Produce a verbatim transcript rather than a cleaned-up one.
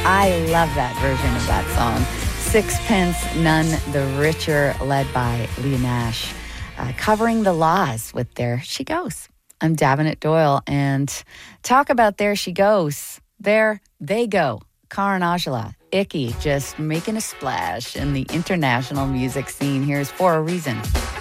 I love that version of that song. Sixpence None the Richer, led by Leah Nash, uh, covering the Laws with There She Goes. I'm Davenant Doyle, and talk about There She Goes. There they go. Karan Aujla, Icky, just making a splash in the international music scene. Here's For a Reason.